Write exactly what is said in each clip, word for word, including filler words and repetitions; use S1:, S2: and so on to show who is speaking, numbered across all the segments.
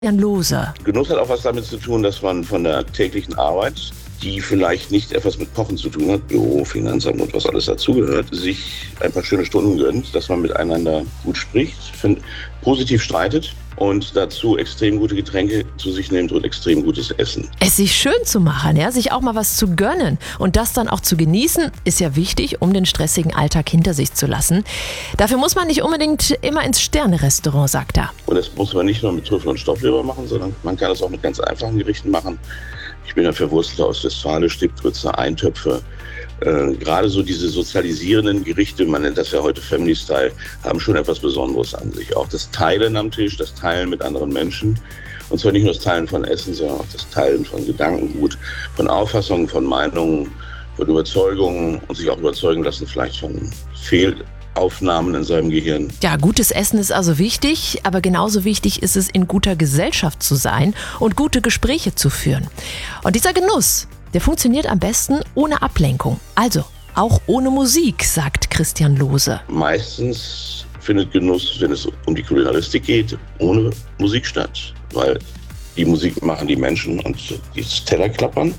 S1: Jan Lose.
S2: Genuss hat auch was damit zu tun, dass man von der täglichen Arbeit, die vielleicht nicht etwas mit Kochen zu tun hat, Büro, Finanzamt und was alles dazugehört, sich ein paar schöne Stunden gönnt, dass man miteinander gut spricht, find, positiv streitet und dazu extrem gute Getränke zu sich nimmt und extrem gutes Essen.
S1: Es sich schön zu machen, ja, sich auch mal was zu gönnen und das dann auch zu genießen, ist ja wichtig, um den stressigen Alltag hinter sich zu lassen. Dafür muss man nicht unbedingt immer ins Sterne-Restaurant, sagt er.
S2: Und das muss man nicht nur mit Trüffel und Stoffleber machen, sondern man kann das auch mit ganz einfachen Gerichten machen. Ich bin ja verwurzelter aus Westfalen, Stippgrütze, Eintöpfe. Äh, gerade so diese sozialisierenden Gerichte, man nennt das ja heute Family Style, haben schon etwas Besonderes an sich. Auch das Teilen am Tisch, das Teilen mit anderen Menschen. Und zwar nicht nur das Teilen von Essen, sondern auch das Teilen von Gedankengut, von Auffassungen, von Meinungen, von Überzeugungen und sich auch überzeugen lassen vielleicht von Fehlaufnahmen in seinem Gehirn.
S1: Ja, gutes Essen ist also wichtig, aber genauso wichtig ist es, in guter Gesellschaft zu sein und gute Gespräche zu führen. Und dieser Genuss, der funktioniert am besten ohne Ablenkung. Also auch ohne Musik, sagt Christian Lose.
S2: Meistens findet Genuss, wenn es um die Kulinaristik geht, ohne Musik statt. Weil die Musik machen die Menschen und die Teller klappern.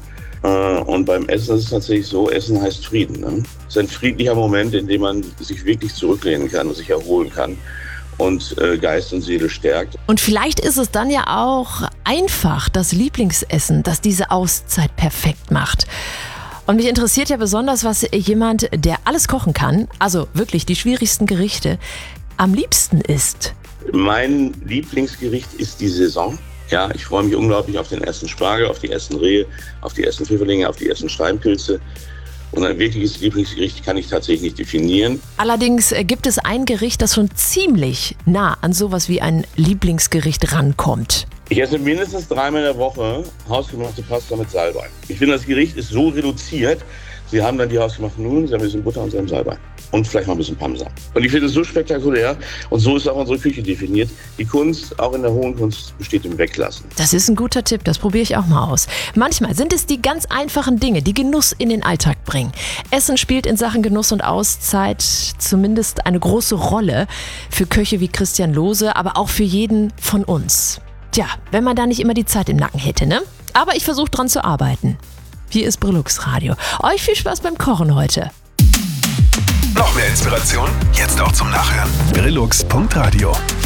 S2: Und beim Essen ist es tatsächlich so, Essen heißt Frieden. Ne? Es ist ein friedlicher Moment, in dem man sich wirklich zurücklehnen kann und sich erholen kann und äh, Geist und Seele stärkt.
S1: Und vielleicht ist es dann ja auch einfach das Lieblingsessen, das diese Auszeit perfekt macht. Und mich interessiert ja besonders, was jemand, der alles kochen kann, also wirklich die schwierigsten Gerichte, am liebsten isst.
S2: Mein Lieblingsgericht ist die Saison. Ja, ich freue mich unglaublich auf den ersten Spargel, auf die ersten Rehe, auf die ersten Pfifferlinge, auf die ersten Steinpilze. Und ein wirkliches Lieblingsgericht kann ich tatsächlich nicht definieren.
S1: Allerdings gibt es ein Gericht, das schon ziemlich nah an sowas wie ein Lieblingsgericht rankommt.
S2: Ich esse mindestens dreimal in der Woche hausgemachte Pasta mit Salbei. Ich finde, das Gericht ist so reduziert. Sie haben dann die hausgemachten Nudeln, Sie haben ein bisschen Butter und Sie haben Salbei. Und vielleicht noch ein bisschen Parmesan. Und ich finde es so spektakulär. Und so ist auch unsere Küche definiert. Die Kunst, auch in der hohen Kunst, besteht im Weglassen.
S1: Das ist ein guter Tipp, das probiere ich auch mal aus. Manchmal sind es die ganz einfachen Dinge, die Genuss in den Alltag bringen. Essen spielt in Sachen Genuss und Auszeit zumindest eine große Rolle für Köche wie Christian Lose, aber auch für jeden von uns. Tja, wenn man da nicht immer die Zeit im Nacken hätte, ne? Aber ich versuche dran zu arbeiten. Hier ist Brillux Radio. Euch viel Spaß beim Kochen heute.
S3: Noch mehr Inspiration? Jetzt auch zum Nachhören. Brillux Punkt Radio